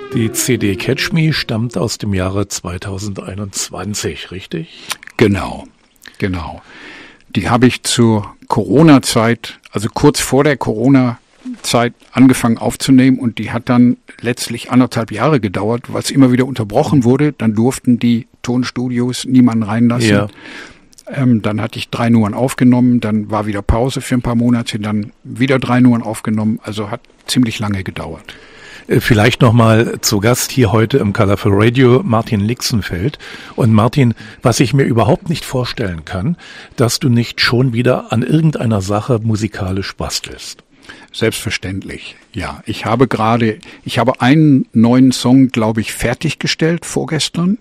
Die CD Catch Me stammt aus dem Jahre 2021, richtig? Genau. Die habe ich zur Corona-Zeit, also kurz vor der Corona-Zeit angefangen aufzunehmen und die hat dann letztlich 1,5 Jahre gedauert, weil es immer wieder unterbrochen wurde. Dann durften die Tonstudios niemanden reinlassen. Ja. Dann hatte ich 3 Nummern aufgenommen, dann war wieder Pause für ein paar Monate, dann wieder 3 Nummern aufgenommen, also hat ziemlich lange gedauert. Vielleicht nochmal zu Gast hier heute im Colorful Radio Martin Lixenfeld. Und Martin, was ich mir überhaupt nicht vorstellen kann, dass du nicht schon wieder an irgendeiner Sache musikalisch bastelst. Selbstverständlich, ja. Ich habe einen neuen Song, glaube ich, fertiggestellt vorgestern.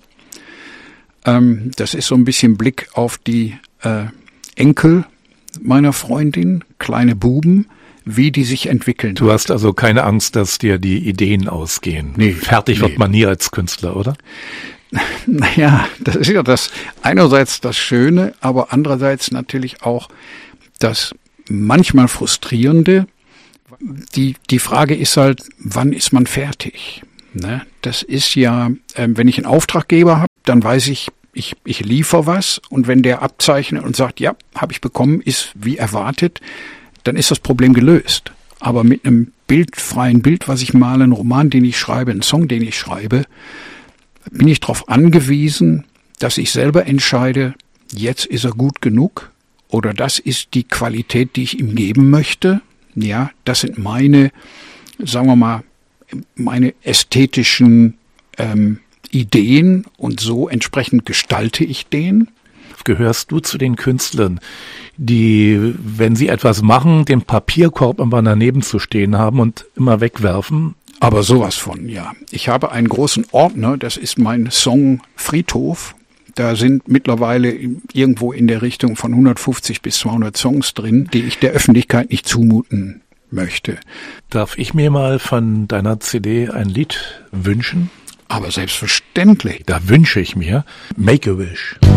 Das ist so ein bisschen Blick auf die Enkel meiner Freundin, kleine Buben, wie die sich entwickeln. Du hast also keine Angst, dass dir die Ideen ausgehen? Nee. Fertig wird man nie als Künstler, oder? Naja, das ist ja einerseits das Schöne, aber andererseits natürlich auch das manchmal Frustrierende. Die Frage ist halt, wann ist man fertig? Ne? Das ist ja, wenn ich einen Auftraggeber habe, dann weiß ich liefere was und wenn der abzeichnet und sagt, ja, habe ich bekommen, ist wie erwartet, dann ist das Problem gelöst. Aber mit einem freien Bild, was ich male, einen Roman, den ich schreibe, einen Song, den ich schreibe, bin ich darauf angewiesen, dass ich selber entscheide, jetzt ist er gut genug oder das ist die Qualität, die ich ihm geben möchte. Ja, das sind meine, sagen wir mal, meine ästhetischen Ideen und so entsprechend gestalte ich den. Gehörst du zu den Künstlern, die, wenn sie etwas machen, den Papierkorb immer daneben zu stehen haben und immer wegwerfen? Aber sowas von, ja. Ich habe einen großen Ordner, das ist mein Song Friedhof. Da sind mittlerweile irgendwo in der Richtung von 150 bis 200 Songs drin, die ich der Öffentlichkeit nicht zumuten möchte. Darf ich mir mal von deiner CD ein Lied wünschen? Aber selbstverständlich. Da wünsche ich mir Make a Wish.